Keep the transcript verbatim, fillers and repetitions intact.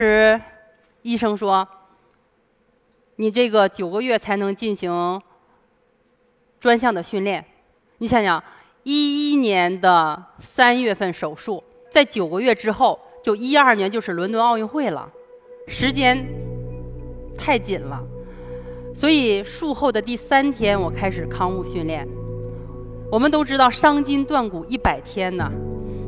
时医生说，你这个九个月才能进行专项的训练。你想想，一一年的三月份手术，在九个月之后，就一二年就是伦敦奥运会了，时间太紧了。所以术后的第三天，我开始康复训练。我们都知道，伤筋断骨一百天呢。